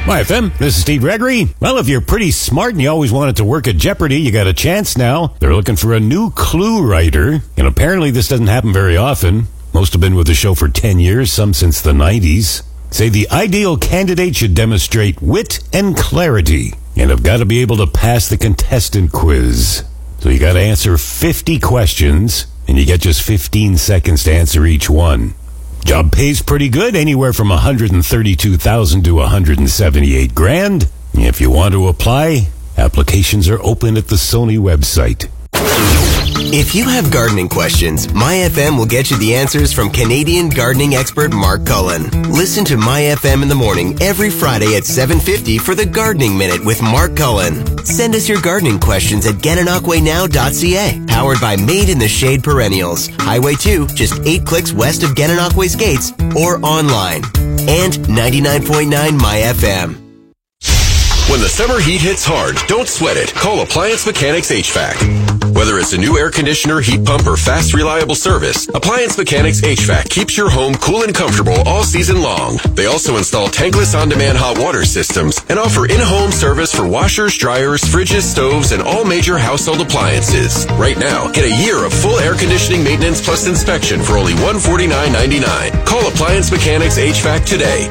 Hi, FM. This is Steve Gregory. Well, if you're pretty smart and you always wanted to work at Jeopardy, you got a chance now. They're looking for a new clue writer, and apparently this doesn't happen very often. Most have been with the show for 10 years, some since the 90s. Say the ideal candidate should demonstrate wit and clarity, and have got to be able to pass the contestant quiz. So you got to answer 50 questions, and you get just 15 seconds to answer each one. Job pays pretty good, anywhere from $132,000 to $178,000. If you want to apply, applications are open at the Sony website. If you have gardening questions, My FM will get you the answers from Canadian gardening expert Mark Cullen. Listen to My FM in the morning every Friday at 7:50 for the Gardening Minute with Mark Cullen. Send us your gardening questions at GetAnocWayNow.ca. Powered by Made in the Shade Perennials. Highway 2, just 8 clicks west of Gananoque Skates, or online. And 99.9 My FM. When the summer heat hits hard, don't sweat it. Call Appliance Mechanics HVAC. Whether it's a new air conditioner, heat pump, or fast, reliable service, Appliance Mechanics HVAC keeps your home cool and comfortable all season long. They also install tankless on-demand hot water systems and offer in-home service for washers, dryers, fridges, stoves, and all major household appliances. Right now, get a year of full air conditioning maintenance plus inspection for only $149.99. Call Appliance Mechanics HVAC today,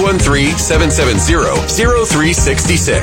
613-770-0366.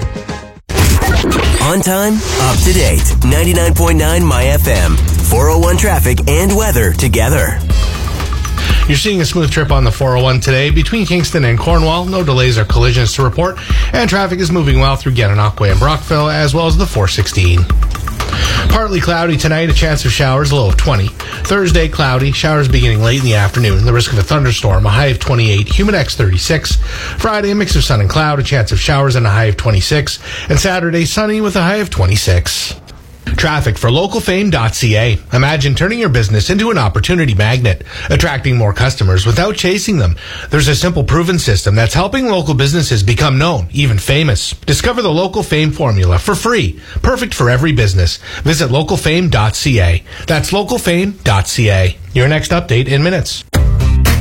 On time, up to date. 99.9 My FM. 401 traffic and weather together. You're seeing a smooth trip on the 401 today between Kingston and Cornwall. No delays or collisions to report. And traffic is moving well through Gananoque and Brockville, as well as the 416. Partly cloudy tonight, a chance of showers, a low of 20. Thursday, cloudy, showers beginning late in the afternoon. The risk of a thunderstorm, a high of 28, Humidex 36. Friday, a mix of sun and cloud, a chance of showers and a high of 26. And Saturday, sunny with a high of 26. Traffic for localfame.ca. Imagine turning your business into an opportunity magnet, attracting more customers without chasing them. There's a simple proven system that's helping local businesses become known, even famous. Discover the Local Fame formula for free, perfect for every business. Visit localfame.ca. That's localfame.ca. Your next update in minutes.